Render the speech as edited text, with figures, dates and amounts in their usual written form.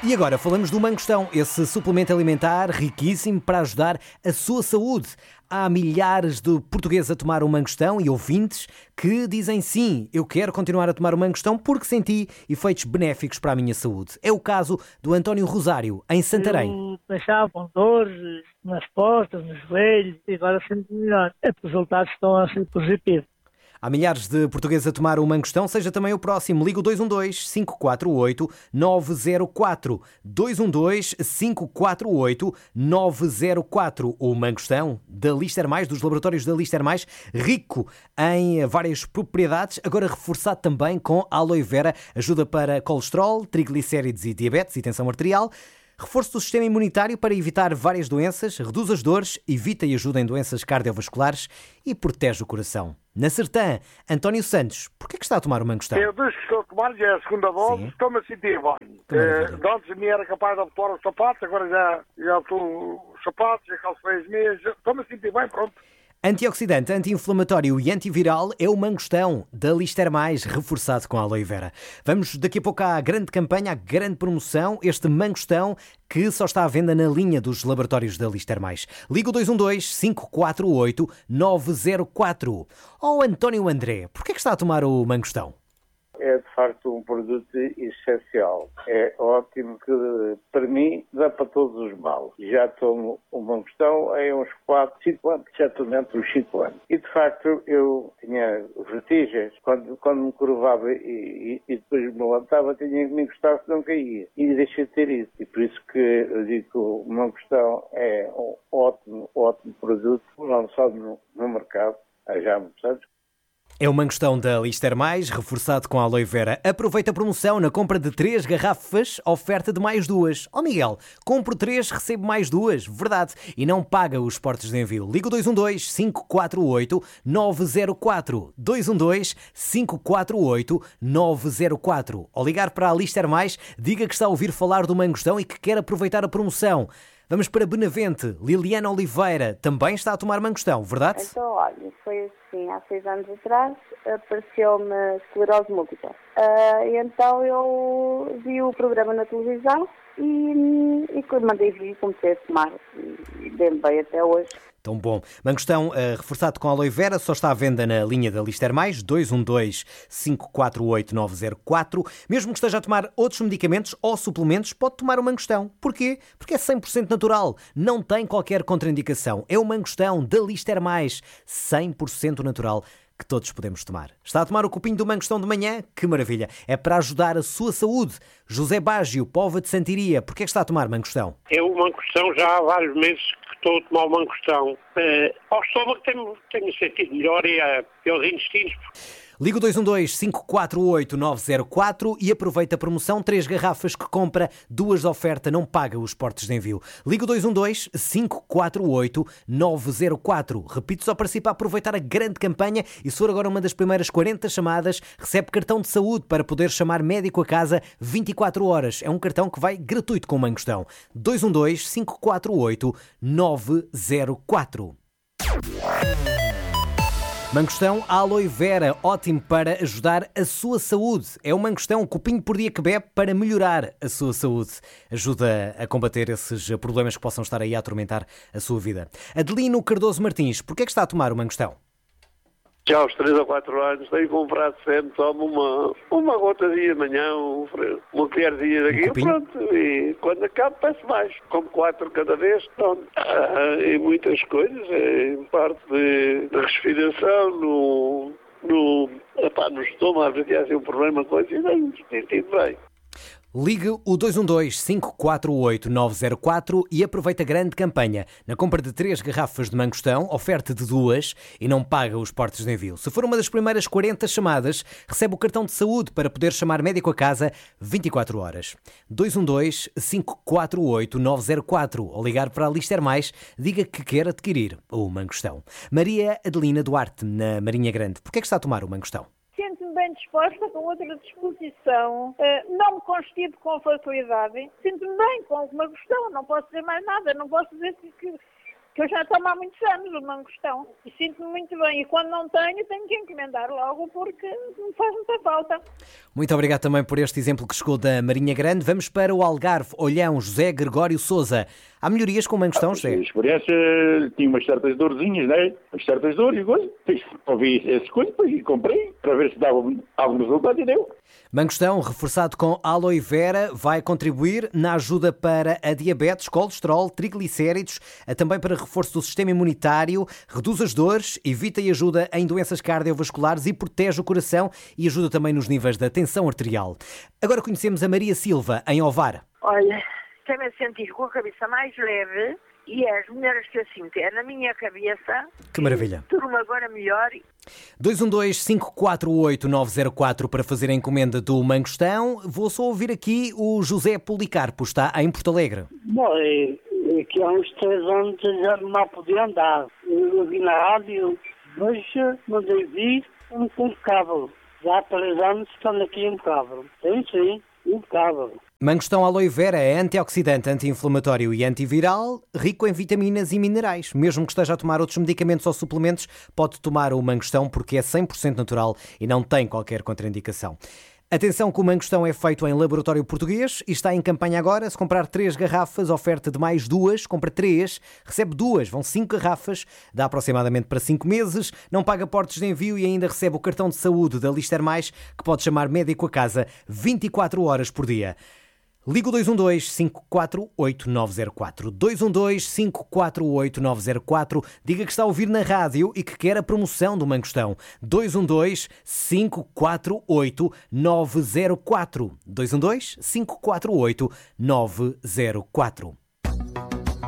E agora falamos do mangostão, esse suplemento alimentar riquíssimo para ajudar a sua saúde. Há milhares de portugueses a tomar o mangostão e ouvintes que dizem sim, eu quero continuar a tomar o mangostão porque senti efeitos benéficos para a minha saúde. É o caso do António Rosário, em Santarém. Eu deixava com dores nas costas, nos joelhos e agora sinto-me melhor. Os resultados estão a ser positivos. Há milhares de portugueses a tomar o mangostão, seja também o próximo. Liga o 212-548-904. 212-548-904. O mangostão da Lister Mais, dos laboratórios da Lister Mais, rico em várias propriedades, agora reforçado também com aloe vera, ajuda para colesterol, triglicéridos e diabetes e tensão arterial. Reforço do sistema imunitário para evitar várias doenças, reduz as dores, evita e ajuda em doenças cardiovasculares e protege o coração. Na Sertã, António Santos, porquê que está a tomar o mangostão? Eu desde que estou a tomar, já é a segunda dose, estou-me a sentir bem. Antes me era capaz de abotoar os sapatos, agora já estou os sapatos, já calcei as meias, estou-me a sentir bem, pronto. Antioxidante, anti-inflamatório e antiviral é o mangostão da Lister Mais, reforçado com aloe vera. Vamos daqui a pouco à grande campanha, à grande promoção, este mangostão que só está à venda na linha dos laboratórios da Lister Mais. Liga o 212-548-904. Oh, António André, porquê que está a tomar o mangostão? É de facto um produto essencial. É ótimo que, para mim, dá para todos os males. Já tomo o mangostão há uns 4, 5 anos. Já estou dentro dos 5 anos. E, de facto, eu tinha vertigens. Quando me curvava e depois me levantava, tinha que me encostar se não caía. E deixei de ter isso. E por isso que eu digo que o mangostão é um ótimo produto lançado no mercado há já muitos anos. É o mangostão da Lister Mais, reforçado com aloe vera. Aproveita a promoção na compra de 3 garrafas, oferta de mais 2. Oh Miguel, compro 3, recebo mais 2. Verdade. E não paga os portos de envio. Liga o 212-548-904. 212-548-904. Ao ligar para a Lister Mais, diga que está a ouvir falar do mangostão e que quer aproveitar a promoção. Vamos para Benavente. Liliana Oliveira também está a tomar mangostão, verdade? Então, olha, foi assim, há 6 anos atrás, apareceu-me esclerose múltipla. Então eu vi o programa na televisão e quando mandei vir, comecei a tomar e dei-me bem até hoje. Tão bom. Mangostão reforçado com aloe vera só está à venda na linha da Lister Mais, 212-548-904. Mesmo que esteja a tomar outros medicamentos ou suplementos, pode tomar o mangostão. Porquê? Porque é 100% natural. Não tem qualquer contraindicação. É o mangostão da Lister Mais, 100% natural, que todos podemos tomar. Está a tomar o copinho do mangostão de manhã? Que maravilha! É para ajudar a sua saúde. José Bágio, Póvoa de Santiria, porquê é que está a tomar mangostão? Eu o mangostão já há vários meses que estou a tomar o mangostão. Ao estômago tenho sentido melhor e pelos intestinos. Liga o 212-548-904 e aproveita a promoção. 3 garrafas que compra, 2 de oferta, não paga os portos de envio. Liga o 212-548-904. Repito só para si, para aproveitar a grande campanha, e se for agora uma das primeiras 40 chamadas, recebe cartão de saúde para poder chamar médico a casa 24 horas. É um cartão que vai gratuito com o mangostão. 212-548-904. Mangostão aloe vera, ótimo para ajudar a sua saúde. É o mangostão, um copinho por dia que bebe para melhorar a sua saúde. Ajuda a combater esses problemas que possam estar aí a atormentar a sua vida. Adelino Cardoso Martins, porquê é que está a tomar o mangostão? Já aos 3 ou 4 anos tenho comprado sempre, tomo uma gotazinha de manhã, uma colherzinha daquilo, pronto, e quando acabo peço mais. Como 4 cada vez, pronto. E muitas coisas, em parte de respiração, no estômago, às vezes é assim um problema, coisa, e tenho sentido bem. Ligue o 212-548-904 e aproveita a grande campanha. Na compra de 3 garrafas de mangostão, oferta de 2 e não paga os portos de envio. Se for uma das primeiras 40 chamadas, recebe o cartão de saúde para poder chamar médico a casa 24 horas. 212-548-904. Ao ligar para a Lister Mais, diga que quer adquirir o mangostão. Maria Adelina Duarte, na Marinha Grande. Porquê é que está a tomar o mangostão? Sinto-me bem disposta, com outra disposição, não me constipo com facilidade, sinto-me bem com o mangostão, não posso dizer mais nada, não posso dizer que que eu já tomo há muitos anos o mangostão e sinto-me muito bem. E quando não tenho que encomendar logo porque me faz muita falta. Muito obrigado também por este exemplo que chegou da Marinha Grande. Vamos para o Algarve, Olhão, José Gregório Sousa. Há melhorias com o mangostão, José? A experiência tinha umas certas dorzinhas, né? Umas certas dores e coisas. Ouvi essas coisas e comprei para ver se dava algum resultado e deu. Mangostão, reforçado com aloe vera, vai contribuir na ajuda para a diabetes, colesterol, triglicéridos, também para reforço do sistema imunitário, reduz as dores, evita e ajuda em doenças cardiovasculares e protege o coração e ajuda também nos níveis da tensão arterial. Agora conhecemos a Maria Silva, em Ovar. Olha, tem-me a sentir com a cabeça mais leve e as mulheres que eu sinto é na minha cabeça. Que maravilha. Turma agora melhor. 212-548-904 para fazer a encomenda do mangostão. Vou só ouvir aqui o José Policarpo, está em Porto Alegre. Bom, que há uns 3 anos já mal podia andar. Eu vi na rádio, hoje mandei vir impecável. Já há 3 anos estão aqui impecável. Sim, impecável. Mangostão aloe vera é antioxidante, anti-inflamatório e antiviral, rico em vitaminas e minerais. Mesmo que esteja a tomar outros medicamentos ou suplementos, pode tomar o mangostão porque é 100% natural e não tem qualquer contraindicação. Atenção que o mangostão é feito em laboratório português e está em campanha agora. Se comprar 3 garrafas, oferta de mais 2, compra 3, recebe 2, vão 5 garrafas, dá aproximadamente para 5 meses, não paga portos de envio e ainda recebe o cartão de saúde da Lister Mais, que pode chamar médico a casa 24 horas por dia. Liga o 212-548-904. 212-548-904. Diga que está a ouvir na rádio e que quer a promoção do mangostão. 212-548-904. 212-548-904.